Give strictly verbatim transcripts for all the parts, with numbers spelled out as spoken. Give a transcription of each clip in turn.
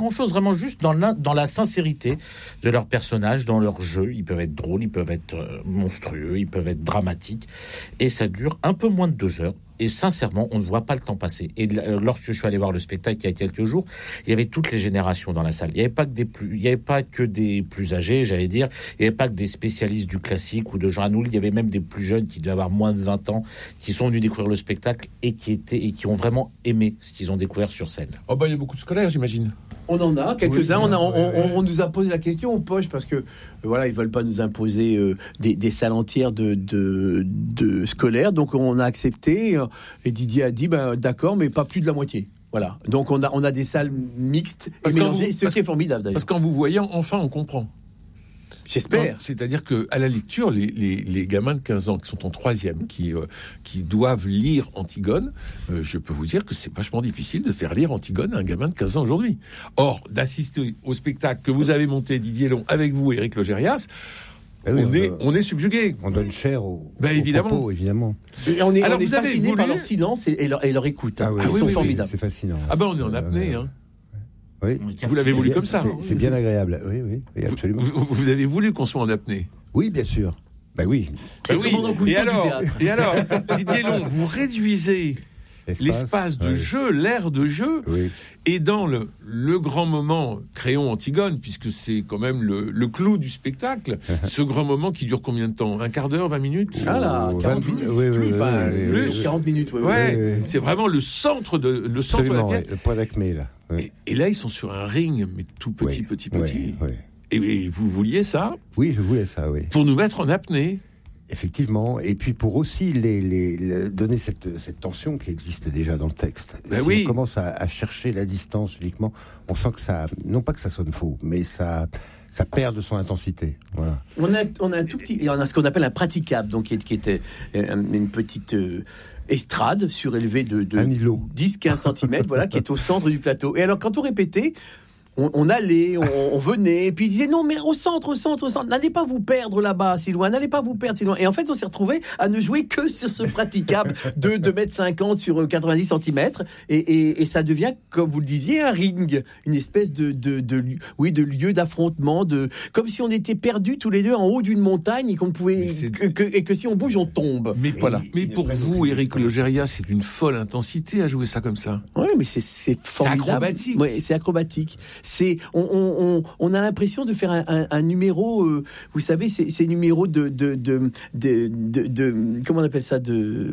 grand-chose, vraiment juste dans la, dans la sincérité de leurs personnages, dans leur jeu. Ils peuvent être drôles, ils peuvent être euh, monstrueux, ils peuvent être dramatiques. Et ça dure un peu moins de deux heures. Et sincèrement, on ne voit pas le temps passer. Et lorsque je suis allé voir le spectacle il y a quelques jours, il y avait toutes les générations dans la salle. Il n'y avait pas que des plus, il y avait pas que des plus âgés, j'allais dire. Il n'y avait pas que des spécialistes du classique ou de Jean Anouilh. Il y avait même des plus jeunes qui devaient avoir moins de vingt ans, qui sont venus découvrir le spectacle et qui étaient, et qui ont vraiment aimé ce qu'ils ont découvert sur scène. Oh bah, il y a beaucoup de scolaires, j'imagine. On en a quelques-uns. Oui, on, a, on, ouais, ouais. on, on nous a posé la question aux poches parce que euh, voilà, ils veulent pas nous imposer euh, des, des salles entières de, de, de scolaires. Donc on a accepté. Euh, et Didier a dit, ben d'accord, mais pas plus de la moitié. Voilà. Donc on a, on a des salles mixtes et mélangées, ce qui est formidable d'ailleurs. Parce qu'en vous voyant, enfin, on comprend. J'espère. Non, c'est-à-dire que à la lecture, les, les, les gamins de quinze ans qui sont en troisième, qui, euh, qui doivent lire Antigone, euh, je peux vous dire que c'est vachement difficile de faire lire Antigone à un gamin de quinze ans aujourd'hui. Or, d'assister au spectacle que vous avez monté, Didier Long, avec vous, Éric Logérias, Ah oui, on, on, est, a, on est subjugué. On donne cher aux, ben, aux évidemment. propos, évidemment. Et on est, Alors, on est vous avez fasciné voulu... par leur silence et, et, leur, et leur écoute. Ah oui, Ils oui, sont oui, formidables. C'est fascinant. Ah ben, on est en apnée, euh, hein. Oui. Vous l'avez voulu comme ça. C'est, c'est bien agréable. Oui, oui, oui, absolument. Vous, vous avez voulu qu'on soit en apnée. Oui, bien sûr. Ben oui. C'est Ben oui. commandant Cousteau Et du alors, théâtre. et alors, Didier Long, vous réduisez L'espace, l'espace de ouais. jeu, l'aire de jeu, Oui. et dans le, le grand moment Créon Antigone, puisque c'est quand même le, le clou du spectacle, ce grand moment qui dure combien de temps? Un quart d'heure, vingt minutes? Ah là, Oh, quarante vingt minutes, oui, oui, plus, oui, enfin, oui, oui, plus, oui, oui. quarante minutes, oui, oui. Ouais, oui, oui. c'est vraiment le centre de, le centre de la Absolument, pièce. oui, le point d'acmé, là. Oui. Et, et là, ils sont sur un ring, mais tout petit, Oui, petit, oui, petit. oui. Et, et vous vouliez ça Oui, je voulais ça, oui. pour nous mettre en apnée. Effectivement, et puis pour aussi les, les, les- donner cette, cette tension qui existe déjà dans le texte. Ben si oui. on commence à, à chercher la distance uniquement, on sent que ça, non pas que ça sonne faux, mais ça, ça perd de son intensité. Voilà. On a, on a un tout petit, et on a ce qu'on appelle un praticable, donc qui, est- qui était euh, une petite euh, estrade surélevée de, de Un îlot. dix à quinze centimètres, voilà, qui est au centre du plateau. Et alors, quand on répétait, on, on allait, on, on venait, et puis il disait non, mais au centre, au centre, au centre, n'allez pas vous perdre là-bas, si loin, n'allez pas vous perdre si loin. Et en fait, on s'est retrouvé à ne jouer que sur ce praticable de deux mètres cinquante sur quatre-vingt-dix centimètres, et, et, et ça devient, comme vous le disiez, un ring, une espèce de, de, de, de oui, de lieu d'affrontement, de, comme si on était perdus tous les deux en haut d'une montagne et qu'on pouvait, Mais c'est- que, que- et que si on bouge, on tombe. Mais, Voilà. mais Ils ne pour prennent vous, aucune Éric distance. Logérias, c'est une folle intensité à jouer ça comme ça. Oui, mais c'est c'est formidable. acrobatique. Ouais, c'est acrobatique. C'est on, on, on, on a l'impression de faire un, un, un numéro. Euh, vous savez, c'est ces numéros de de de, de de de comment on appelle ça de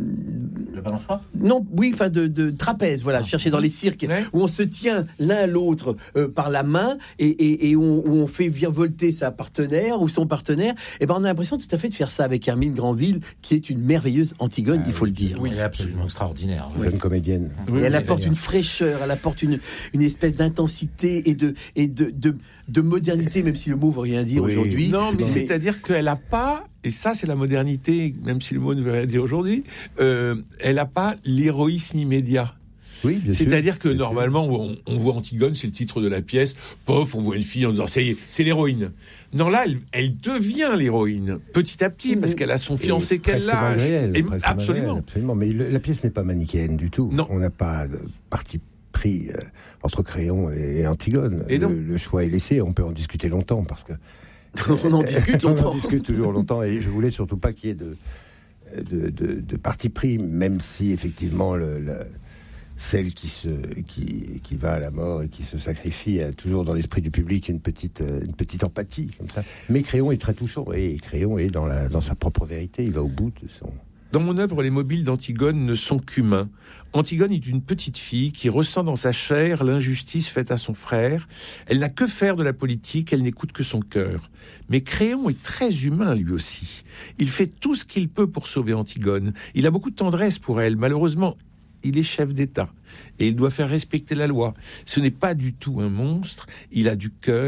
Le balançoire. non oui enfin de, de trapèze. Voilà, chercher dans les cirques Ouais. où on se tient l'un à l'autre euh, par la main et, et, et on, où on fait virevolter sa partenaire ou son partenaire. Et ben on a l'impression tout à fait de faire ça avec Hermine Granville, qui est une merveilleuse Antigone, Ah il faut oui, le dire. Oui, elle est absolument extraordinaire. Jeune comédienne. Et elle oui, apporte d'ailleurs. une fraîcheur, elle apporte une, une espèce d'intensité et de, et de, de, de modernité, même si le mot veut rien dire Oui. aujourd'hui. Non, mais Mais- c'est-à-dire qu'elle n'a pas, et ça c'est la modernité, même si le mot ne veut rien dire aujourd'hui, euh, elle n'a pas l'héroïsme immédiat. Oui, bien sûr. C'est-à-dire que Bien sûr. normalement, on, on voit Antigone, c'est le titre de la pièce, pof, on voit une fille en disant, ça y est, c'est l'héroïne. Non, là, elle, elle devient l'héroïne, petit à petit, parce qu'elle a son Et fiancé qu'elle presque lâche. malgré elle, Et- presque malgré absolument. elle, absolument. Mais le- la pièce n'est pas manichéenne du tout. Non. On n'a pas de parti pris euh, entre Créon et Antigone. Et le, non. le choix est laissé. On peut en discuter longtemps parce que on en discute on longtemps. en discute toujours longtemps. Et je voulais surtout pas qu'il y ait de de, de, de parti pris, même si effectivement le, le- celle qui se qui, qui va à la mort et qui se sacrifie a toujours dans l'esprit du public une petite euh, une petite empathie comme ça. Mais Créon est très touchant et Créon est dans la dans sa propre vérité. Il va au bout de son. Dans mon œuvre, les mobiles d'Antigone ne sont qu'humains. Antigone est une petite fille qui ressent dans sa chair l'injustice faite à son frère. Elle n'a que faire de la politique, elle n'écoute que son cœur. Mais Créon est très humain lui aussi. Il fait tout ce qu'il peut pour sauver Antigone. Il a beaucoup de tendresse pour elle. Malheureusement, il est chef d'État et il doit faire respecter la loi. Ce n'est pas du tout un monstre, il a du cœur,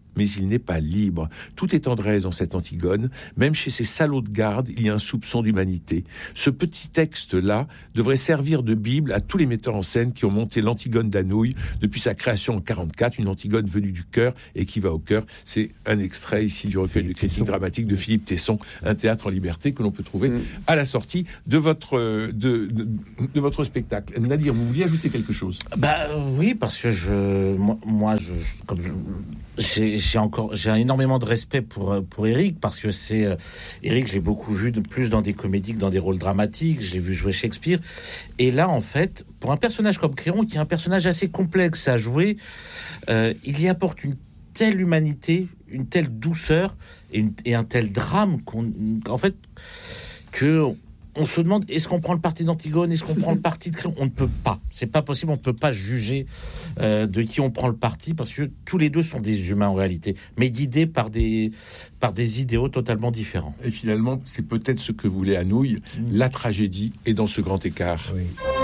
mais il n'est pas libre. Tout est tendresse dans cette Antigone. Même chez ces salauds de garde, il y a un soupçon d'humanité. Ce petit texte-là devrait servir de Bible à tous les metteurs en scène qui ont monté l'Antigone d'Anouilh depuis sa création en quarante-quatre, une Antigone venue du cœur et qui va au cœur. C'est un extrait ici du recueil de critiques dramatiques de Philippe Tesson, Un théâtre en liberté, que l'on peut trouver mmh. à la sortie de votre, de, de, de votre spectacle. Nadir, vous vouliez ajouter quelque chose ? Bah oui, parce que je, moi, moi je, comme je, j'ai, j'ai encore, j'ai énormément de respect pour pour Éric, parce que c'est euh, Éric, je l'ai beaucoup vu de plus dans des comédies que dans des rôles dramatiques. Je l'ai vu jouer Shakespeare, et là, en fait, pour un personnage comme Créon, qui est un personnage assez complexe à jouer, euh, il y apporte une telle humanité, une telle douceur et, une, et un tel drame qu'on, en fait, que on se demande, est-ce qu'on prend le parti d'Antigone, est-ce qu'on prend le parti de Créon ? On ne peut pas, c'est pas possible, on ne peut pas juger euh, de qui on prend le parti, parce que tous les deux sont des humains en réalité, mais guidés par des, par des idéaux totalement différents. Et finalement, c'est peut-être ce que voulait Anouilh, mmh. la tragédie est dans ce grand écart. Oui.